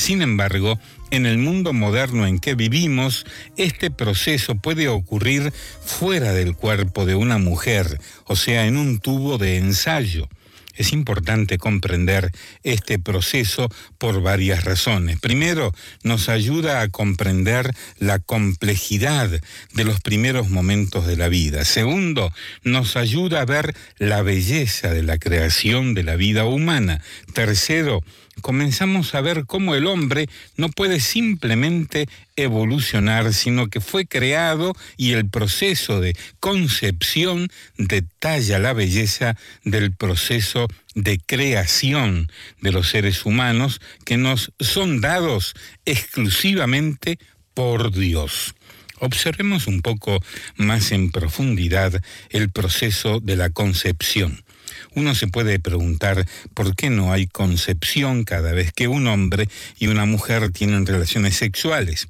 Sin embargo, en el mundo moderno en que vivimos, este proceso puede ocurrir fuera del cuerpo de una mujer, o sea, en un tubo de ensayo. Es importante comprender este proceso por varias razones. Primero, nos ayuda a comprender la complejidad de los primeros momentos de la vida. Segundo, nos ayuda a ver la belleza de la creación de la vida humana. Tercero, comenzamos a ver cómo el hombre no puede simplemente evolucionar, sino que fue creado y el proceso de concepción detalla la belleza del proceso de creación de los seres humanos que nos son dados exclusivamente por Dios. Observemos un poco más en profundidad el proceso de la concepción. Uno se puede preguntar por qué no hay concepción cada vez que un hombre y una mujer tienen relaciones sexuales.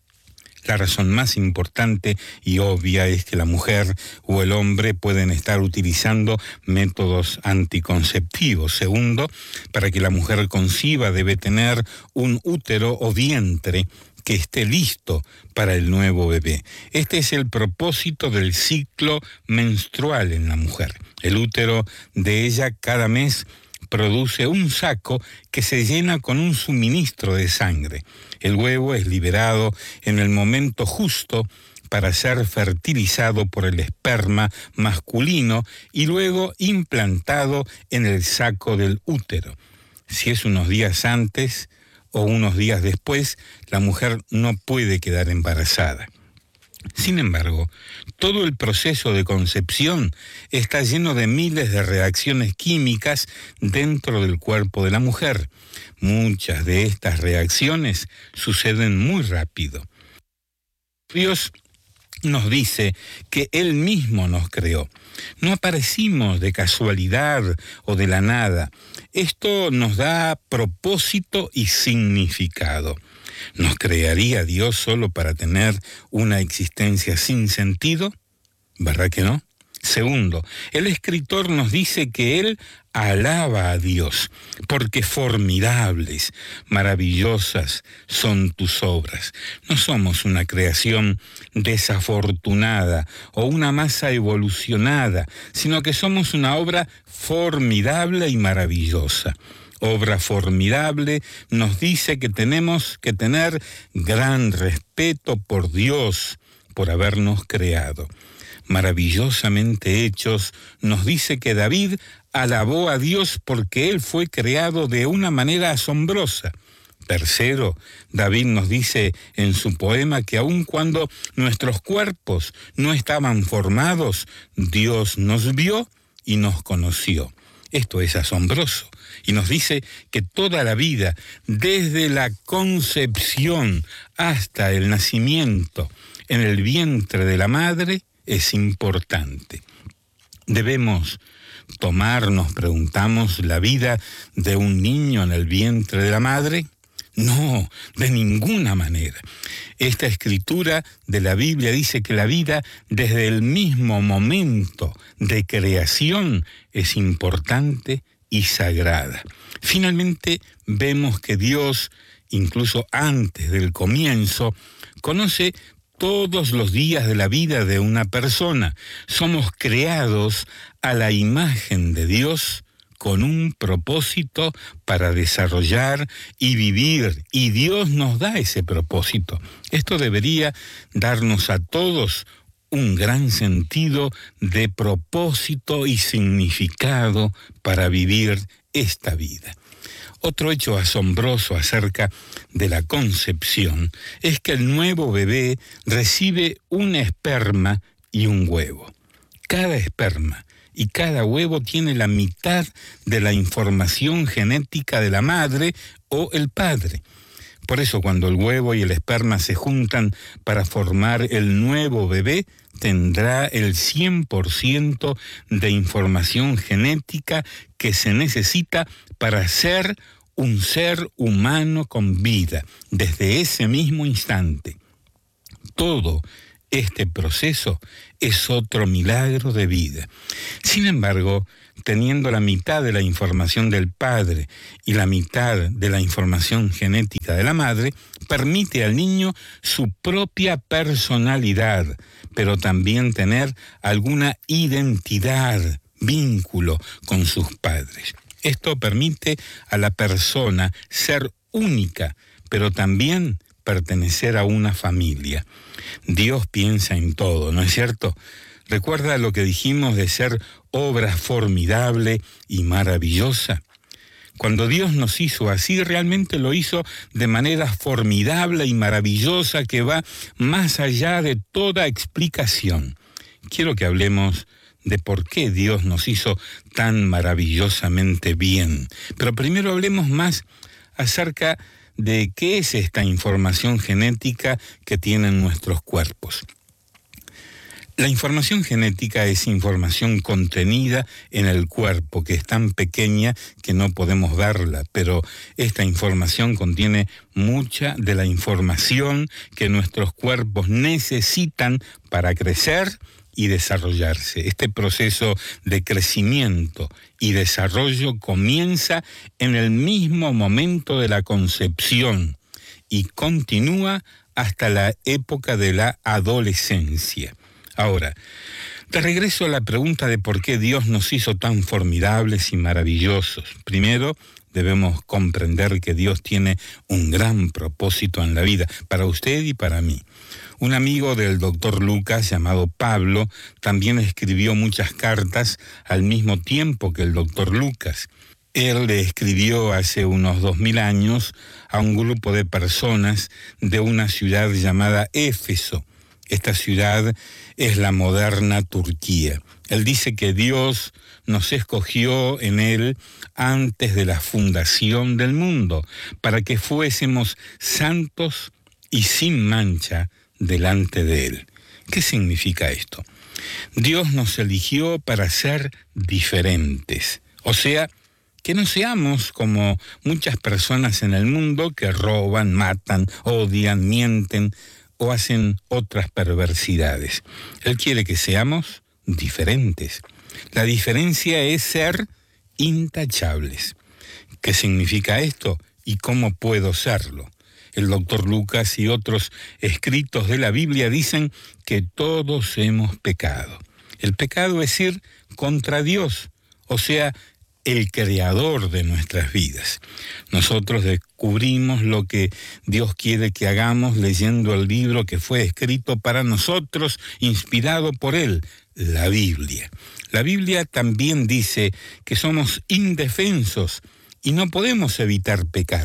La razón más importante y obvia es que la mujer o el hombre pueden estar utilizando métodos anticonceptivos. Segundo, para que la mujer conciba debe tener un útero o vientre que esté listo para el nuevo bebé. Este es el propósito del ciclo menstrual en la mujer. El útero de ella cada mes produce un saco que se llena con un suministro de sangre. El huevo es liberado en el momento justo para ser fertilizado por el esperma masculino y luego implantado en el saco del útero. Si es unos días antes o unos días después, la mujer no puede quedar embarazada. Sin embargo, todo el proceso de concepción está lleno de miles de reacciones químicas dentro del cuerpo de la mujer. Muchas de estas reacciones suceden muy rápido. Dios nos dice que Él mismo nos creó. No aparecimos de casualidad o de la nada. Esto nos da propósito y significado. ¿Nos crearía Dios solo para tener una existencia sin sentido? ¿Verdad que no? Segundo, el escritor nos dice que él alaba a Dios, porque formidables, maravillosas son tus obras. No somos una creación desafortunada o una masa evolucionada, sino que somos una obra formidable y maravillosa. Obra formidable nos dice que tenemos que tener gran respeto por Dios, por habernos creado. Maravillosamente hechos nos dice que David alabó a Dios porque él fue creado de una manera asombrosa. Tercero, David nos dice en su poema que aun cuando nuestros cuerpos no estaban formados, Dios nos vio y nos conoció. Esto es asombroso. Y nos dice que toda la vida, desde la concepción hasta el nacimiento en el vientre de la madre, es importante. Debemos nos preguntamos, ¿la vida de un niño en el vientre de la madre? No, de ninguna manera. Esta escritura de la Biblia dice que la vida desde el mismo momento de creación es importante y sagrada. Finalmente vemos que Dios, incluso antes del comienzo, conoce todos los días de la vida de una persona. Somos creados a la imagen de Dios con un propósito para desarrollar y vivir, y Dios nos da ese propósito. Esto debería darnos a todos un gran sentido de propósito y significado para vivir esta vida. Otro hecho asombroso acerca de la concepción es que el nuevo bebé recibe un esperma y un huevo. Cada esperma y cada huevo tiene la mitad de la información genética de la madre o el padre. Por eso cuando el huevo y el esperma se juntan para formar el nuevo bebé, tendrá el 100% de información genética que se necesita para ser un ser humano con vida, desde ese mismo instante. Todo este proceso es otro milagro de vida. Sin embargo, teniendo la mitad de la información del padre y la mitad de la información genética de la madre, permite al niño su propia personalidad, pero también tener alguna identidad, vínculo con sus padres. Esto permite a la persona ser única, pero también pertenecer a una familia. Dios piensa en todo, ¿no es cierto? ¿Recuerda lo que dijimos de ser obra formidable y maravillosa? Cuando Dios nos hizo así, realmente lo hizo de manera formidable y maravillosa que va más allá de toda explicación. Quiero que hablemos de por qué Dios nos hizo tan maravillosamente bien. Pero primero hablemos más acerca de qué es esta información genética que tienen nuestros cuerpos. La información genética es información contenida en el cuerpo, que es tan pequeña que no podemos verla, pero esta información contiene mucha de la información que nuestros cuerpos necesitan para crecer y desarrollarse. Este proceso de crecimiento y desarrollo comienza en el mismo momento de la concepción y continúa hasta la época de la adolescencia. Ahora, de regreso a la pregunta de por qué Dios nos hizo tan formidables y maravillosos. Primero, debemos comprender que Dios tiene un gran propósito en la vida, para usted y para mí. Un amigo del doctor Lucas, llamado Pablo, también escribió muchas cartas al mismo tiempo que el doctor Lucas. Él le escribió hace unos 2000 años a un grupo de personas de una ciudad llamada Éfeso. Esta ciudad es la moderna Turquía. Él dice que Dios nos escogió en él antes de la fundación del mundo, para que fuésemos santos y sin mancha delante de él. ¿Qué significa esto? Dios nos eligió para ser diferentes, o sea, que no seamos como muchas personas en el mundo que roban, matan, odian, mienten o hacen otras perversidades. Él quiere que seamos diferentes. La diferencia es ser intachables. ¿Qué significa esto y cómo puedo serlo? El doctor Lucas y otros escritos de la Biblia dicen que todos hemos pecado. El pecado es ir contra Dios, o sea, el creador de nuestras vidas. Nosotros descubrimos lo que Dios quiere que hagamos leyendo el libro que fue escrito para nosotros, inspirado por Él, la Biblia. La Biblia también dice que somos indefensos y no podemos evitar pecar.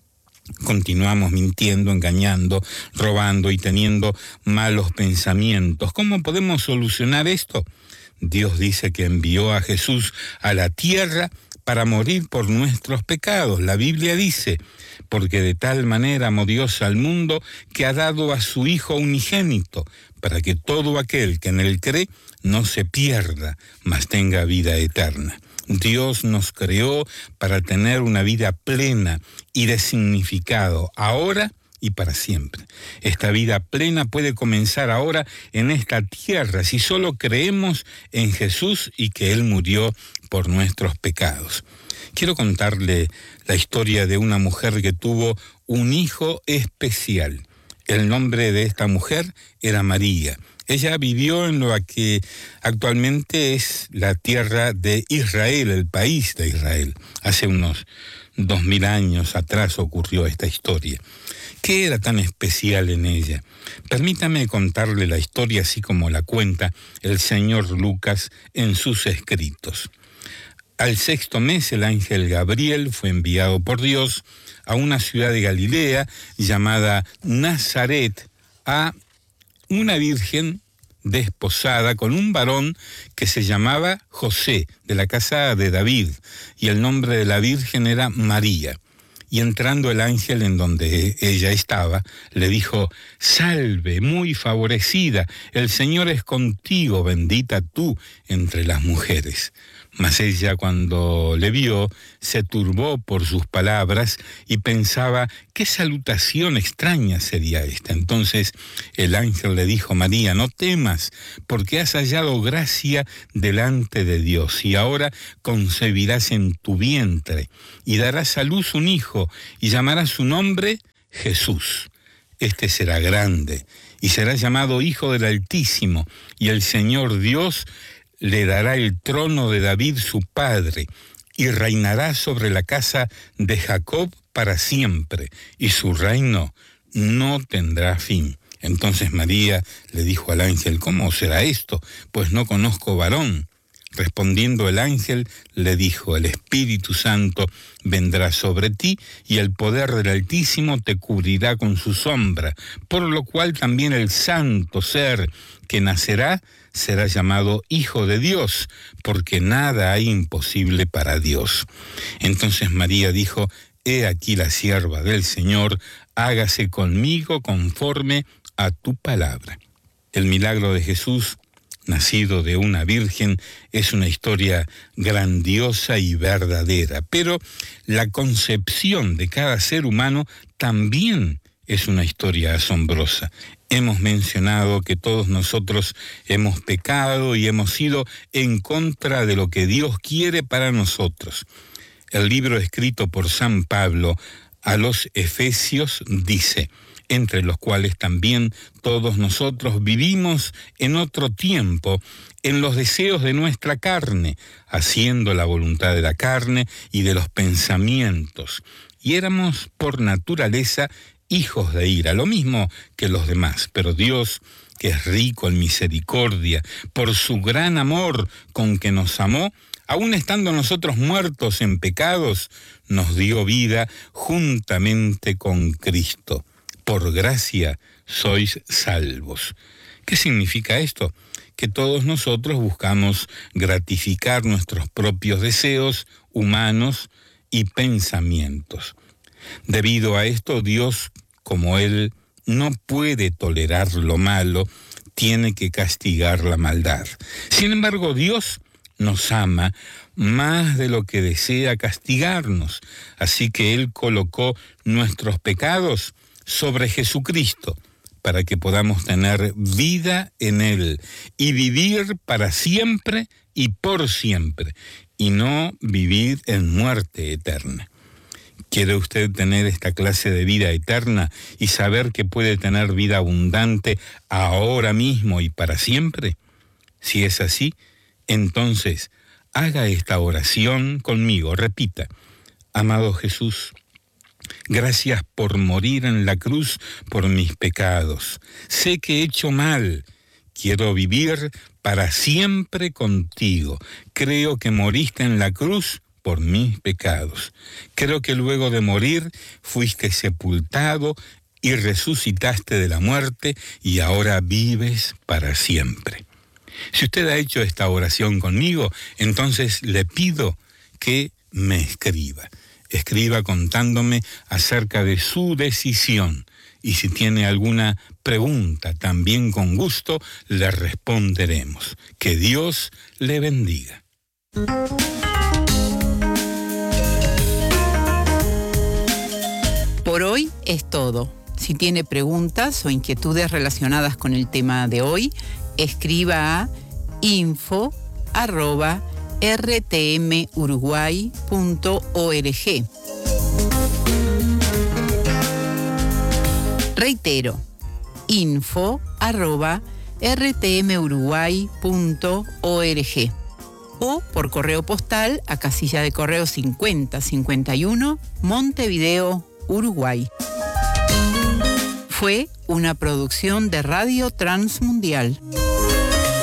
Continuamos mintiendo, engañando, robando y teniendo malos pensamientos. ¿Cómo podemos solucionar esto? Dios dice que envió a Jesús a la tierra para morir por nuestros pecados. La Biblia dice, porque de tal manera amó Dios al mundo que ha dado a su Hijo unigénito, para que todo aquel que en él cree no se pierda, mas tenga vida eterna. Dios nos creó para tener una vida plena y de significado, ahora y para siempre. Esta vida plena puede comenzar ahora en esta tierra si solo creemos en Jesús y que Él murió por nuestros pecados. Quiero contarle la historia de una mujer que tuvo un hijo especial. El nombre de esta mujer era María. Ella vivió en lo que actualmente es la tierra de Israel, el país de Israel. Hace unos 2000 años atrás ocurrió esta historia. ¿Qué era tan especial en ella? Permítame contarle la historia así como la cuenta el señor Lucas en sus escritos. Al 6º mes el ángel Gabriel fue enviado por Dios a una ciudad de Galilea llamada Nazaret, a una virgen desposada con un varón que se llamaba José, de la casa de David, y el nombre de la virgen era María. Y entrando el ángel en donde ella estaba, le dijo: «Salve, muy favorecida, el Señor es contigo, bendita tú entre las mujeres». Mas ella, cuando le vio, se turbó por sus palabras y pensaba, ¿qué salutación extraña sería esta? Entonces el ángel le dijo: María, no temas, porque has hallado gracia delante de Dios, y ahora concebirás en tu vientre, y darás a luz un hijo, y llamarás su nombre Jesús. Este será grande, y será llamado Hijo del Altísimo, y el Señor Dios le dará el trono de David su padre, y reinará sobre la casa de Jacob para siempre, y su reino no tendrá fin. Entonces María le dijo al ángel: ¿cómo será esto? Pues no conozco varón. Respondiendo el ángel, le dijo: el Espíritu Santo vendrá sobre ti, y el poder del Altísimo te cubrirá con su sombra, por lo cual también el santo ser que nacerá será llamado Hijo de Dios, porque nada hay imposible para Dios. Entonces María dijo: he aquí la sierva del Señor, hágase conmigo conforme a tu palabra. El milagro de Jesús, nacido de una virgen, es una historia grandiosa y verdadera, pero la concepción de cada ser humano también es una historia asombrosa. Hemos mencionado que todos nosotros hemos pecado y hemos ido en contra de lo que Dios quiere para nosotros. El libro escrito por San Pablo a los Efesios dice: entre los cuales también todos nosotros vivimos en otro tiempo, en los deseos de nuestra carne, haciendo la voluntad de la carne y de los pensamientos, y éramos por naturaleza hijos de ira, lo mismo que los demás. Pero Dios, que es rico en misericordia, por su gran amor con que nos amó, aun estando nosotros muertos en pecados, nos dio vida juntamente con Cristo. Por gracia sois salvos. ¿Qué significa esto? Que todos nosotros buscamos gratificar nuestros propios deseos humanos y pensamientos. Debido a esto, Dios, como Él no puede tolerar lo malo, tiene que castigar la maldad. Sin embargo, Dios nos ama más de lo que desea castigarnos, así que Él colocó nuestros pecados sobre Jesucristo, para que podamos tener vida en Él y vivir para siempre y por siempre, y no vivir en muerte eterna. ¿Quiere usted tener esta clase de vida eterna y saber que puede tener vida abundante ahora mismo y para siempre? Si es así, entonces haga esta oración conmigo. Repita: amado Jesús, gracias por morir en la cruz por mis pecados. Sé que he hecho mal. Quiero vivir para siempre contigo. Creo que moriste en la cruz por mis pecados. Creo que luego de morir fuiste sepultado y resucitaste de la muerte y ahora vives para siempre. Si usted ha hecho esta oración conmigo, entonces le pido que me escriba. Escriba contándome acerca de su decisión. Y si tiene alguna pregunta, también con gusto le responderemos. Que Dios le bendiga. Por hoy es todo. Si tiene preguntas o inquietudes relacionadas con el tema de hoy, escriba a info@rtmuruguay.org. Reitero, info@rtmuruguay.org o por correo postal a casilla de correo 5051, Montevideo, Uruguay. Fue una producción de Radio Transmundial.